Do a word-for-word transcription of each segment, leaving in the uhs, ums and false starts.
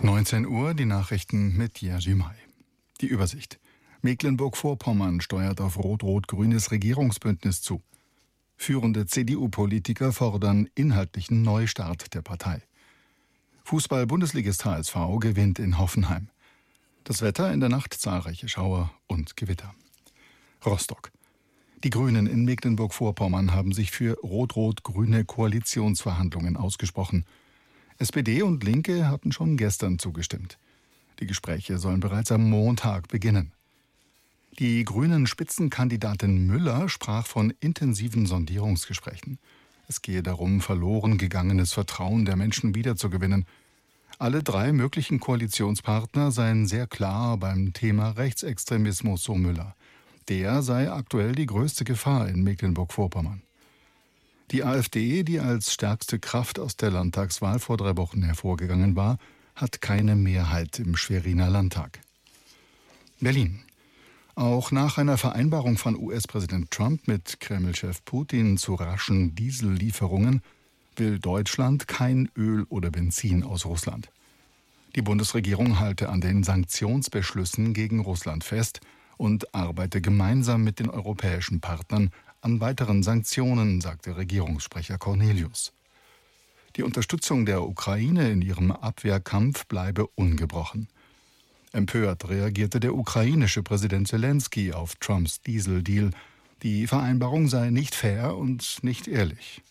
neunzehn Uhr, die Nachrichten mit Jerzy May. Die Übersicht. Mecklenburg-Vorpommern steuert auf rot-rot-grünes Regierungsbündnis zu. Führende C D U-Politiker fordern inhaltlichen Neustart der Partei. Fußball-Bundesligist H S V gewinnt in Hoffenheim. Das Wetter in der Nacht zahlreiche Schauer und Gewitter. Rostock. Die Grünen in Mecklenburg-Vorpommern haben sich für rot-rot-grüne Koalitionsverhandlungen ausgesprochen. S P D und Linke hatten schon gestern zugestimmt. Die Gespräche sollen bereits am Montag beginnen. Die grünen Spitzenkandidatin Müller sprach von intensiven Sondierungsgesprächen. Es gehe darum, verloren gegangenes Vertrauen der Menschen wiederzugewinnen. Alle drei möglichen Koalitionspartner seien sehr klar beim Thema Rechtsextremismus, so Müller. Der sei aktuell die größte Gefahr in Mecklenburg-Vorpommern. Die AfD, die als stärkste Kraft aus der Landtagswahl vor drei Wochen hervorgegangen war, hat keine Mehrheit im Schweriner Landtag. Berlin. Auch nach einer Vereinbarung von U S-Präsident Trump mit Kreml-Chef Putin zu raschen Diesellieferungen will Deutschland kein Öl oder Benzin aus Russland. Die Bundesregierung halte an den Sanktionsbeschlüssen gegen Russland fest und arbeite gemeinsam mit den europäischen Partnern an weiteren Sanktionen, sagte Regierungssprecher Cornelius. Die Unterstützung der Ukraine in ihrem Abwehrkampf bleibe ungebrochen. Empört reagierte der ukrainische Präsident Zelensky auf Trumps Dieseldeal. Die Vereinbarung sei nicht fair und nicht ehrlich.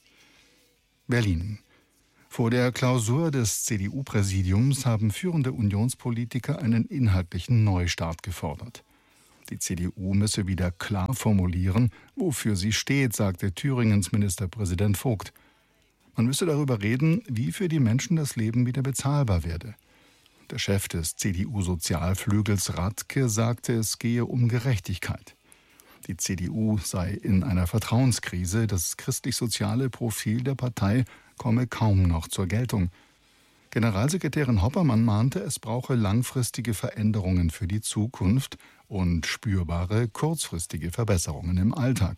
Berlin. Vor der Klausur des C D U-Präsidiums haben führende Unionspolitiker einen inhaltlichen Neustart gefordert. Die C D U müsse wieder klar formulieren, wofür sie steht, sagte Thüringens Ministerpräsident Vogt. Man müsse darüber reden, wie für die Menschen das Leben wieder bezahlbar werde. Der Chef des C D U-Sozialflügels Radke sagte, es gehe um Gerechtigkeit. Die C D U sei in einer Vertrauenskrise, das christlich-soziale Profil der Partei komme kaum noch zur Geltung. Generalsekretärin Hoppermann mahnte, es brauche langfristige Veränderungen für die Zukunft und spürbare kurzfristige Verbesserungen im Alltag.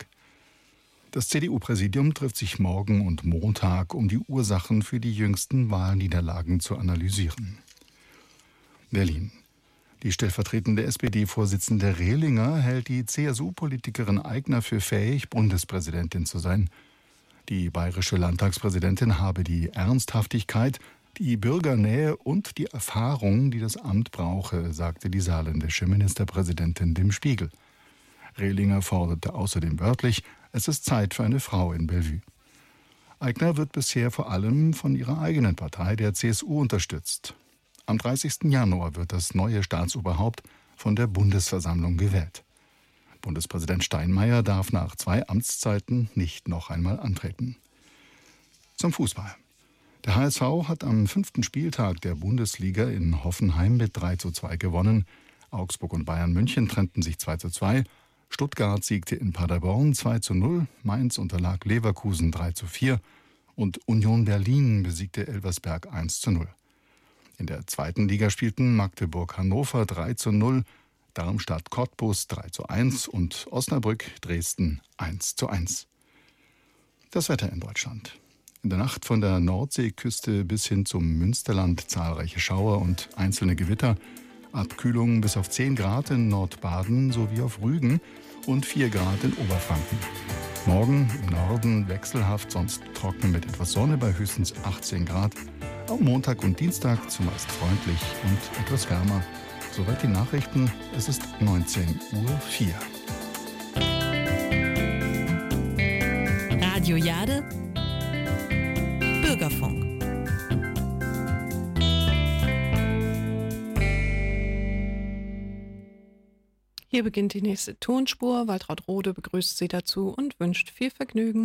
Das C D U-Präsidium trifft sich morgen und Montag, um die Ursachen für die jüngsten Wahlniederlagen zu analysieren. Berlin. Die stellvertretende S P D-Vorsitzende Rehlinger hält die C S U-Politikerin Aigner für fähig, Bundespräsidentin zu sein. Die bayerische Landtagspräsidentin habe die Ernsthaftigkeit, die Bürgernähe und die Erfahrung, die das Amt brauche, sagte die saarländische Ministerpräsidentin dem Spiegel. Rehlinger forderte außerdem wörtlich, es ist Zeit für eine Frau in Bellevue. Aigner wird bisher vor allem von ihrer eigenen Partei, der C S U, unterstützt. Am dreißigsten Januar wird das neue Staatsoberhaupt von der Bundesversammlung gewählt. Bundespräsident Steinmeier darf nach zwei Amtszeiten nicht noch einmal antreten. Zum Fußball. Der H S V hat am fünften Spieltag der Bundesliga in Hoffenheim mit drei zu zwei gewonnen. Augsburg und Bayern München trennten sich zwei zu zwei. Stuttgart siegte in Paderborn zwei zu null. Mainz unterlag Leverkusen drei zu vier. Und Union Berlin besiegte Elversberg eins zu null. In der zweiten Liga spielten Magdeburg-Hannover drei zu null, Darmstadt-Cottbus drei zu eins und Osnabrück-Dresden eins zu eins. Das Wetter in Deutschland. In der Nacht von der Nordseeküste bis hin zum Münsterland zahlreiche Schauer und einzelne Gewitter. Abkühlung bis auf zehn Grad in Nordbaden sowie auf Rügen und vier Grad in Oberfranken. Morgen im Norden wechselhaft, sonst trocken mit etwas Sonne bei höchstens achtzehn Grad. Am Montag und Dienstag zumeist freundlich und etwas wärmer. Soweit die Nachrichten. Es ist neunzehn Uhr vier. Radio Jade Bürgerfunk. Hier beginnt die nächste Tonspur. Waltraud Rode begrüßt Sie dazu und wünscht viel Vergnügen.